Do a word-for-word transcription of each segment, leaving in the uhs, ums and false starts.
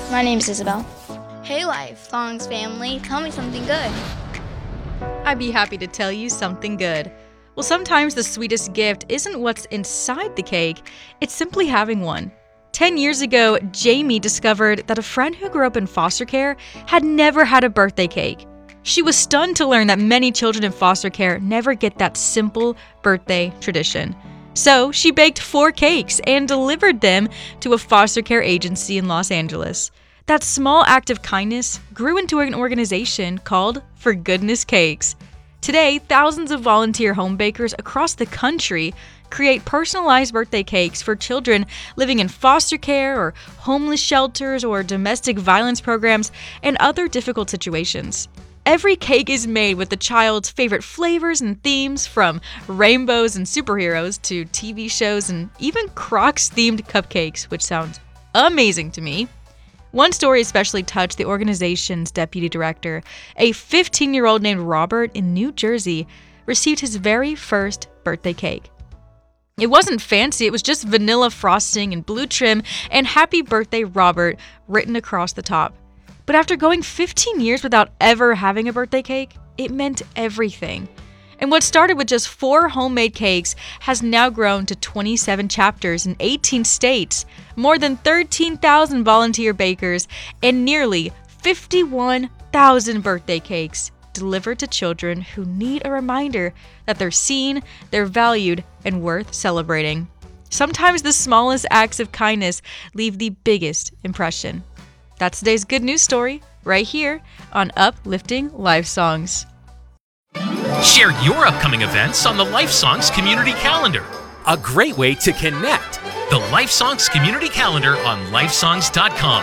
My name's Isabel. Hey, Lifelongs family, tell me something good. I'd be happy to tell you something good. Well, sometimes the sweetest gift isn't what's inside the cake, it's simply having one. Ten years ago, Jamie discovered that a friend who grew up in foster care had never had a birthday cake. She was stunned to learn that many children in foster care never get that simple birthday tradition. So she baked four cakes and delivered them to a foster care agency in Los Angeles. That small act of kindness grew into an organization called For Goodness Cakes. Today, thousands of volunteer home bakers across the country create personalized birthday cakes for children living in foster care or homeless shelters or domestic violence programs and other difficult situations. Every cake is made with the child's favorite flavors and themes, from rainbows and superheroes to T V shows and even Crocs-themed cupcakes, which sounds amazing to me. One story especially touched the organization's deputy director. A fifteen-year-old named Robert in New Jersey received his very first birthday cake. It wasn't fancy, it was just vanilla frosting and blue trim and "Happy Birthday, Robert" written across the top. But after going fifteen years without ever having a birthday cake, it meant everything. And what started with just four homemade cakes has now grown to twenty-seven chapters in eighteen states, more than thirteen thousand volunteer bakers, and nearly fifty-one thousand birthday cakes delivered to children who need a reminder that they're seen, they're valued, and worth celebrating. Sometimes the smallest acts of kindness leave the biggest impression. That's today's good news story, right here on Uplifting Life Songs. Share your upcoming events on the Life Songs Community Calendar. A great way to connect. The Life Songs Community Calendar on life songs dot com.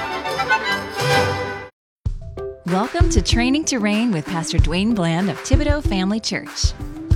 Welcome to Training to Reign with Pastor Dwayne Bland of Thibodaux Family Church.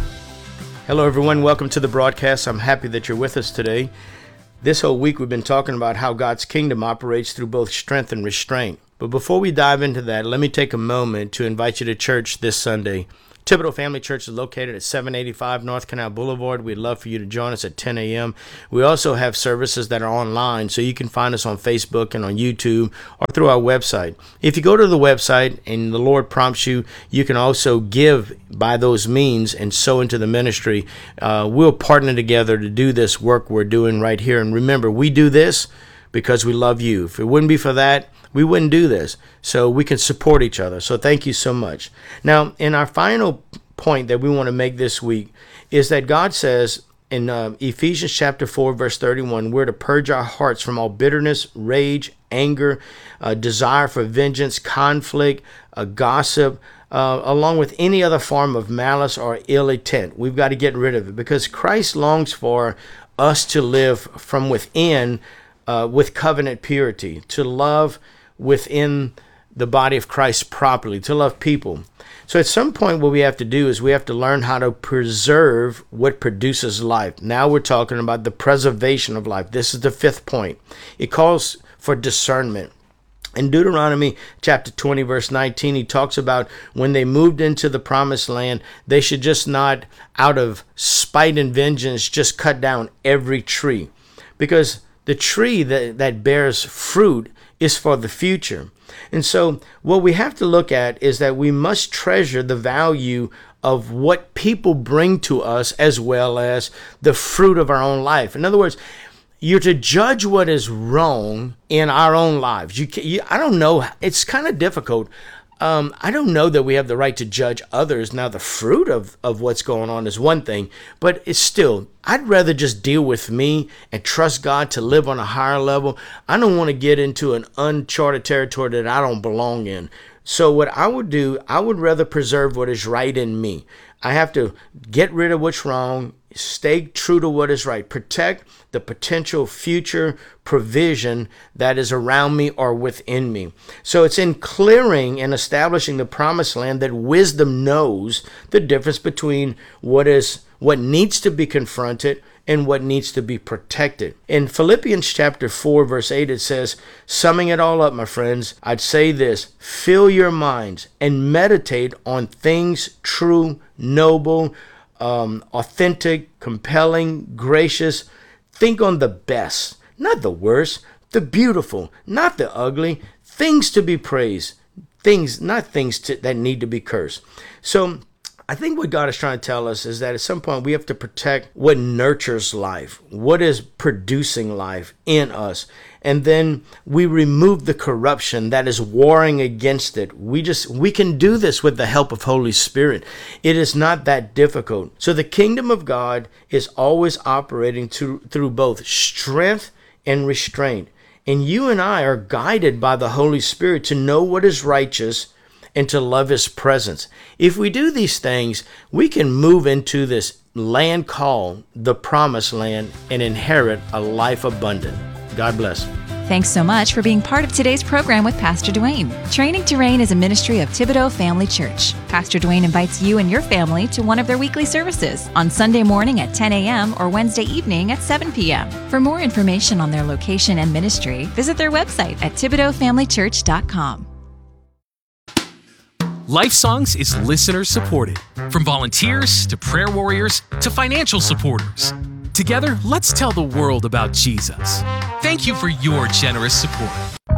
Hello, everyone. Welcome to the broadcast. I'm happy that you're with us today. This whole week we've been talking about how God's kingdom operates through both strength and restraint. But before we dive into that, let me take a moment to invite you to church this Sunday. Thibodaux Family Church is located at seven eighty-five North Canal Boulevard. We'd love for you to join us at ten a.m. We also have services that are online, so you can find us on Facebook and on YouTube or through our website. If you go to the website and the Lord prompts you, you can also give by those means and sow into the ministry. Uh, we'll partner together to do this work we're doing right here. And remember, we do this because we love you. If it wouldn't be for that, we wouldn't do this. So we can support each other. So thank you so much. Now, in our final point that we want to make this week is that God says in uh, Ephesians chapter four, verse thirty-one, we're to purge our hearts from all bitterness, rage, anger, uh, desire for vengeance, conflict, uh, gossip, uh, along with any other form of malice or ill intent. We've got to get rid of it because Christ longs for us to live from within uh, with covenant purity, to love within the body of Christ properly, to love people. So at some point what we have to do is we have to learn how to preserve what produces life. Now we're talking about the preservation of life. This is the fifth point. It calls for discernment. In Deuteronomy chapter twenty, verse nineteen, he talks about when they moved into the promised land, they should just not, out of spite and vengeance, just cut down every tree. Because the tree that, that bears fruit is for the future. And so what we have to look at is that we must treasure the value of what people bring to us as well as the fruit of our own life. In other words, you're to judge what is wrong in our own lives. You, can, you I don't know. It's kind of difficult. Um, I don't know that we have the right to judge others. Now, the fruit of, of what's going on is one thing, but it's still, I'd rather just deal with me and trust God to live on a higher level. I don't want to get into an uncharted territory that I don't belong in. So what I would do, I would rather preserve what is right in me. I have to get rid of what's wrong, stay true to what is right, protect the potential future provision that is around me or within me. So it's in clearing and establishing the promised land that wisdom knows the difference between what is what needs to be confronted and what needs to be protected. In Philippians chapter four, verse eight, it says, summing it all up, my friends, I'd say this: fill your minds and meditate on things true, noble, um, authentic, compelling, gracious. Think on the best, not the worst. the beautiful, not the ugly, things to be praised, things, not things to, that need to be cursed. So I think what God is trying to tell us is that at some point we have to protect what nurtures life, what is producing life in us. And then we remove the corruption that is warring against it. We just, we can do this with the help of Holy Spirit. It is not that difficult. So the kingdom of God is always operating through, through both strength and restraint. And you and I are guided by the Holy Spirit to know what is righteous and to love His presence. If we do these things, we can move into this land called the Promised Land and inherit a life abundant. God bless. Thanks so much for being part of today's program with Pastor Dwayne. Training to Reign is a ministry of Thibodaux Family Church. Pastor Dwayne invites you and your family to one of their weekly services on Sunday morning at ten a.m. or Wednesday evening at seven p.m. For more information on their location and ministry, visit their website at thibodaux family church dot com. Life Songs is listener supported. From volunteers to prayer warriors to financial supporters. Together, let's tell the world about Jesus. Thank you for your generous support.